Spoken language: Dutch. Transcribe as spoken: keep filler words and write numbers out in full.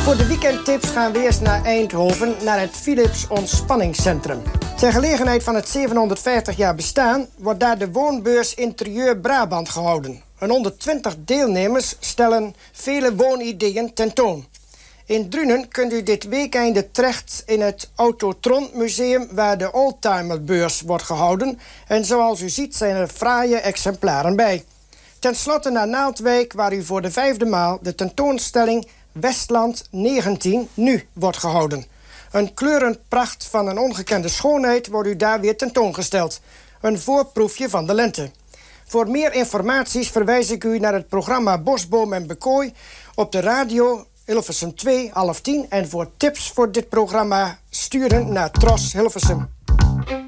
Voor de weekendtips gaan we eerst naar Eindhoven, naar het Philips Ontspanningscentrum. Ter gelegenheid van het zevenhonderdvijftig jaar bestaan wordt daar de woonbeurs Interieur Brabant gehouden. Een honderdtwintig deelnemers stellen vele woonideeën tentoon. In Drunen kunt u dit weekende terecht in het Autotron Museum, waar de Oldtimerbeurs wordt gehouden. En zoals u ziet zijn er fraaie exemplaren bij. Ten slotte naar Naaldwijk, waar u voor de vijfde maal de tentoonstelling Westland negentien nu wordt gehouden. Een kleurenpracht van een ongekende schoonheid wordt u daar weer tentoongesteld. Een voorproefje van de lente. Voor meer informaties verwijs ik u naar het programma Bosboom en Bekooi op de radio Hilversum twee, half tien. En voor tips voor dit programma sturen naar Tros Hilversum.